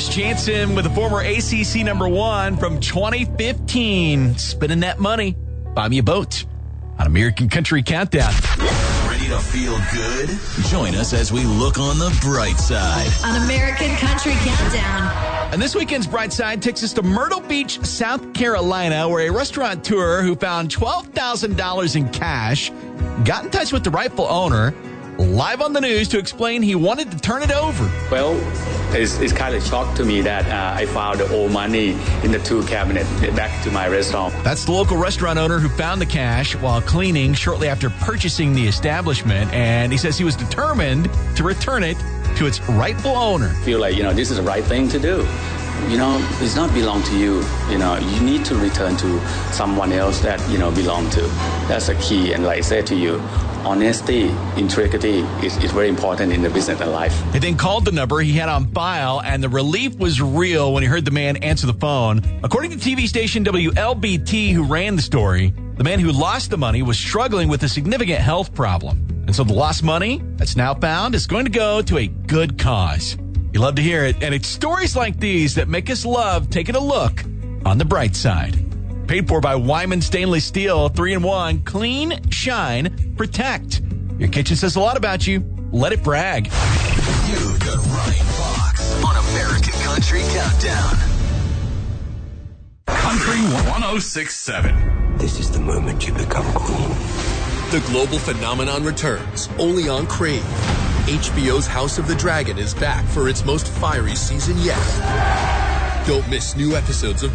Chris Jansen with a former ACC number 1 from 2015. Spending that money. Buy me a boat on American Country Countdown. Ready to feel good? Join us as we look on the bright side. On American Country Countdown. And this weekend's Bright Side takes us to Myrtle Beach, South Carolina, where a restaurateur who found $12,000 in cash got in touch with the rightful owner live on the news to explain he wanted to turn it over. Well, it's kind of shocked to me that I found the old money in the tool cabinet back to my restaurant. That's the local restaurant owner who found the cash while cleaning shortly after purchasing the establishment, and he says he was determined to return it to its rightful owner. I feel like, this is the right thing to do. It's not belong to you. You need to return to someone else that, belong to. That's the key. And like I said to you, honesty, integrity is very important in the business and life. He then called the number he had on file, and the relief was real when he heard the man answer the phone. According to TV station WLBT, who ran the story, the man who lost the money was struggling with a significant health problem. And so the lost money that's now found is going to go to a good cause. You love to hear it, and it's stories like these that make us love taking a look on the bright side. Paid for by Wyman Stainless Steel, 3-in-1, clean, shine, protect. Your kitchen says a lot about you. Let it brag. You've got Ryan Fox on American Country Countdown. Country 106.7. This is the moment you become queen. The global phenomenon returns, only on Crave. HBO's House of the Dragon is back for its most fiery season yet. Don't miss new episodes of